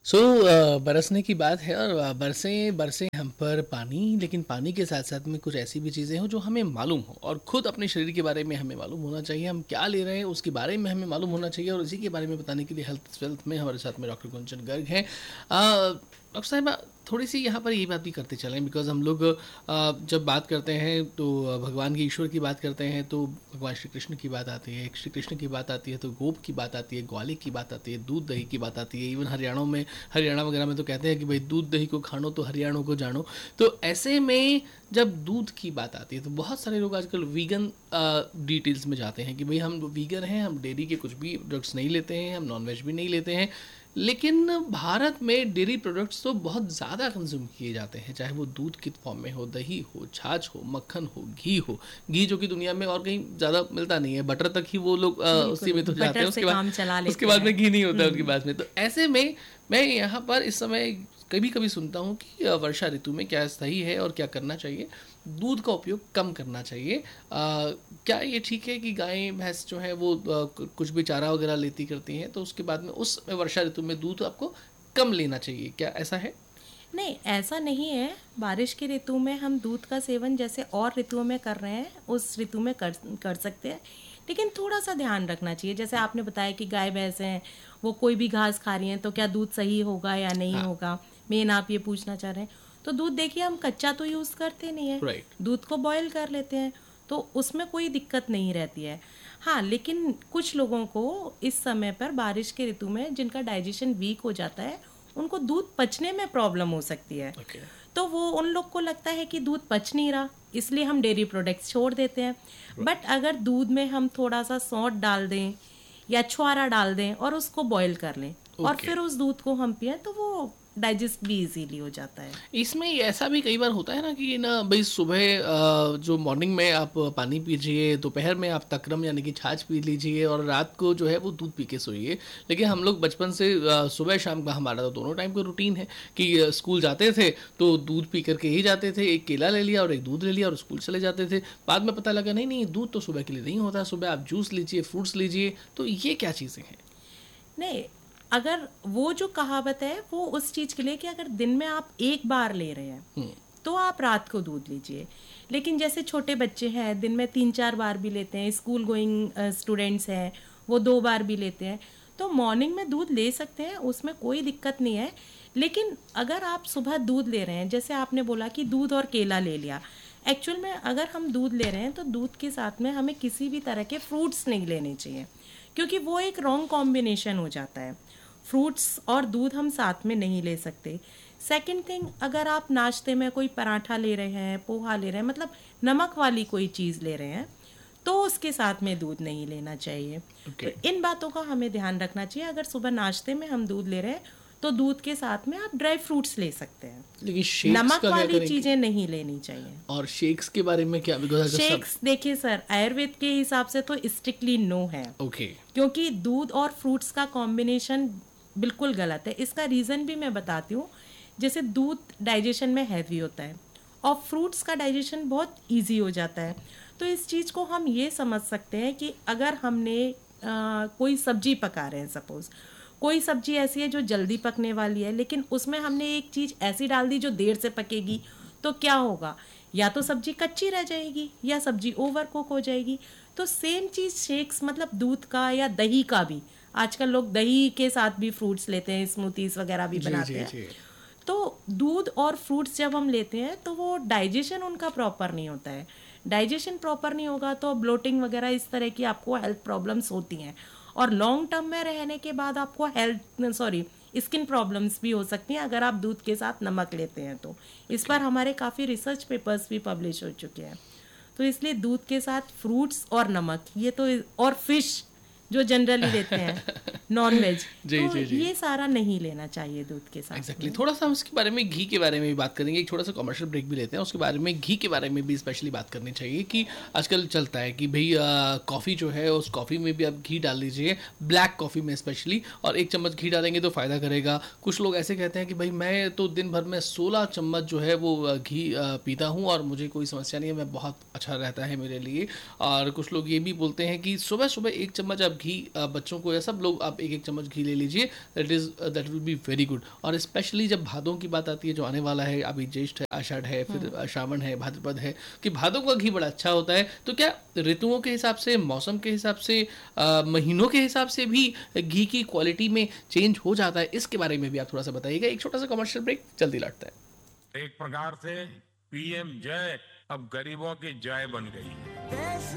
बरसने की बात है और बरसें बरसें हम पर पानी, लेकिन पानी के साथ साथ में कुछ ऐसी भी चीज़ें हों जो हमें मालूम हो और खुद अपने शरीर के बारे में हमें मालूम होना चाहिए। हम क्या ले रहे हैं उसके बारे में हमें मालूम होना चाहिए और इसी के बारे में बताने के लिए हेल्थ वेल्थ में हमारे साथ में डॉक्टर गुंजन गर्ग हैं। डॉक्टर साहिबा, थोड़ी सी यहाँ पर ये बात भी करते चलें, बिकॉज हम लोग जब बात करते हैं तो भगवान के ईश्वर की बात करते हैं तो भगवान श्री कृष्ण की बात आती है, श्री कृष्ण की बात आती है तो गोप की बात आती है, ग्वाले की बात आती है, दूध दही की बात आती है। इवन हरियाणा वगैरह में तो कहते हैं कि भाई दूध दही को खानो तो हरियाणा को जानो। तो ऐसे में जब दूध की बात आती है तो बहुत सारे लोग आजकल वीगन डिटेल्स में जाते हैं कि भाई हम वीगन हैं, हम डेयरी के कुछ भी प्रोडक्ट्स नहीं लेते हैं, हम नॉनवेज भी नहीं लेते हैं। लेकिन भारत में डेयरी प्रोडक्ट्स तो बहुत ज़्यादा कंज्यूम किए जाते हैं, चाहे वो दूध की फॉर्म में हो, दही हो, छाछ हो, मक्खन हो, घी जो कि दुनिया में और कहीं ज़्यादा मिलता नहीं है, बटर तक ही वो लोग उसी में तो जाते हैं, उसके बाद में घी नहीं होता है उनके पास में। तो ऐसे में मैं यहाँ पर इस समय कभी कभी सुनता हूँ कि वर्षा ऋतु में क्या सही है और क्या करना चाहिए, दूध का उपयोग कम करना चाहिए। क्या ये ठीक है कि गाय भैंस जो है वो कुछ भी चारा वगैरह लेती करती हैं तो उसके बाद में उस वर्षा ऋतु में दूध आपको कम लेना चाहिए, क्या ऐसा है? नहीं, ऐसा नहीं है। बारिश की ऋतु में हम दूध का सेवन जैसे और ऋतुओं में कर रहे हैं उस ऋतु में कर सकते हैं, लेकिन थोड़ा सा ध्यान रखना चाहिए। जैसे आपने बताया कि गाय भैंस हैं, वो कोई भी घास खा रही हैं, तो क्या दूध सही होगा या नहीं होगा, मेन आप ये पूछना चाह रहे हैं। तो दूध देखिए, हम कच्चा तो यूज़ करते नहीं है, दूध को बॉयल कर लेते हैं, तो उसमें कोई दिक्कत नहीं रहती है। हाँ, लेकिन कुछ लोगों को इस समय पर बारिश के ऋतु में जिनका डाइजेशन वीक हो जाता है, उनको दूध पचने में प्रॉब्लम हो सकती है। तो वो उन लोग को लगता है कि दूध पच नहीं रहा, इसलिए हम डेयरी प्रोडक्ट्स छोड़ देते हैं। बट अगर दूध में हम थोड़ा सा सौंठ डाल दें या छुआरा डाल दें और उसको बॉईल कर लें और फिर उस दूध को हम पिएं, तो वो डाइजेस्ट भी इजीली हो जाता है। इसमें ऐसा भी कई बार होता है ना कि ना भाई सुबह जो मॉर्निंग में आप पानी पीजिए, दोपहर में आप तकरम यानी कि छाछ पी लीजिए और रात को जो है वो दूध पी के सोइए। लेकिन हम लोग बचपन से सुबह शाम का हमारा तो दोनों टाइम का रूटीन है कि स्कूल जाते थे तो दूध पी करके ही जाते थे, एक केला ले लिया और एक दूध ले लिया और स्कूल चले जाते थे। बाद में पता लगा नहीं दूध तो सुबह के लिए नहीं होता, सुबह आप जूस लीजिए, फ्रूट्स लीजिए। तो ये क्या चीज़ें हैं? नहीं, अगर वो जो कहावत है वो उस चीज के लिए कि अगर दिन में आप एक बार ले रहे हैं तो आप रात को दूध लीजिए। लेकिन जैसे छोटे बच्चे हैं, दिन में 3-4 बार भी लेते हैं, स्कूल गोइंग स्टूडेंट्स हैं, वो 2 बार भी लेते हैं, तो मॉर्निंग में दूध ले सकते हैं, उसमें कोई दिक्कत नहीं है। लेकिन अगर आप सुबह दूध ले रहे हैं, जैसे आपने बोला कि दूध और केला ले लिया, एक्चुअल में अगर हम दूध ले रहे हैं तो दूध के साथ में हमें किसी भी तरह के फ्रूट्स नहीं लेने चाहिए, क्योंकि वो एक रॉन्ग कॉम्बिनेशन हो जाता है। फ्रूट्स और दूध हम साथ में नहीं ले सकते। सेकंड थिंग, अगर आप नाश्ते में कोई पराठा ले रहे हैं, पोहा ले रहे हैं, मतलब नमक वाली कोई चीज़ ले रहे हैं, तो उसके साथ में दूध नहीं लेना चाहिए। तो इन बातों का हमें ध्यान रखना चाहिए। अगर सुबह नाश्ते में हम दूध ले रहे हैं तो दूध के साथ में आप ड्राई फ्रूट्स ले सकते हैं, लेकिन नमक वाली चीजें नहीं लेनी चाहिए। और शेक्स के बारे में क्या? शेक्स देखिए सर, आयुर्वेद के हिसाब से तो स्ट्रिक्टली नो है। क्योंकि दूध और फ्रूट्स का कॉम्बिनेशन बिल्कुल गलत है। इसका रीज़न भी मैं बताती हूँ। जैसे दूध डाइजेशन में हैवी होता है और फ्रूट्स का डाइजेशन बहुत इजी हो जाता है। तो इस चीज़ को हम ये समझ सकते हैं कि अगर हमने कोई सब्जी पका रहे हैं, सपोज कोई सब्जी ऐसी है जो जल्दी पकने वाली है, लेकिन उसमें हमने एक चीज़ ऐसी डाल दी जो देर से पकेगी, तो क्या होगा? या तो सब्जी कच्ची रह जाएगी या सब्जी ओवर कुक हो जाएगी। तो सेम चीज़ शेक्स मतलब दूध का या दही का भी, आजकल लोग दही के साथ भी फ्रूट्स लेते हैं, स्मूथीज वगैरह भी बनाते हैं। तो दूध और फ्रूट्स जब हम लेते हैं तो वो डाइजेशन उनका प्रॉपर नहीं होता है। डाइजेशन प्रॉपर नहीं होगा तो ब्लोटिंग वगैरह इस तरह की आपको हेल्थ प्रॉब्लम्स होती हैं, और लॉन्ग टर्म में रहने के बाद आपको स्किन प्रॉब्लम्स भी हो सकती हैं अगर आप दूध के साथ नमक लेते हैं तो। इस पर हमारे काफ़ी रिसर्च पेपर्स भी पब्लिश हो चुके हैं। तो इसलिए दूध के साथ फ्रूट्स और नमक, ये तो, और फिश जो जनरली लेते हैं नॉनवेज, तो ये सारा नहीं लेना चाहिए दूध के साथ। एग्जैक्टली। थोड़ा सा हम इसके बारे में, घी के बारे में भी बात करेंगे। एक छोटा सा कमर्शियल ब्रेक भी लेते हैं, उसके बारे में घी के बारे में भी स्पेशली बात करनी चाहिए कि आजकल चलता है कि भाई कॉफ़ी जो है उस कॉफ़ी में भी आप घी डाल दीजिए, ब्लैक कॉफ़ी में स्पेशली, और 1 चम्मच घी डालेंगे तो फ़ायदा करेगा। कुछ लोग ऐसे कहते हैं कि भाई मैं तो दिन भर में 16 चम्मच जो है वो घी पीता हूँ और मुझे कोई समस्या नहीं है, मैं बहुत अच्छा रहता है मेरे लिए। और कुछ लोग ये भी बोलते हैं कि सुबह सुबह 1 चम्मच आप घी बच्चों को, या सब लोग आप 1-1 चम्मच घी ले लीजिए, that will be very good. और स्पेशली जब भादों की बात आती है, जो आने वाला है, अभी ज्येष्ठ है, आषाढ़ है, फिर श्रावण है, भाद्रपद है, कि भादों का घी बड़ा अच्छा होता है। तो क्या ऋतुओं के हिसाब से, मौसम के हिसाब से, महीनों के हिसाब से भी घी की क्वालिटी में चेंज हो जाता है? इसके बारे में भी आप थोड़ा सा बताइएगा। एक छोटा सा कमर्शियल ब्रेक, जल्दी लौटता है। एक प्रकार से पीएम जय अब गरीबों की जय बन गई है।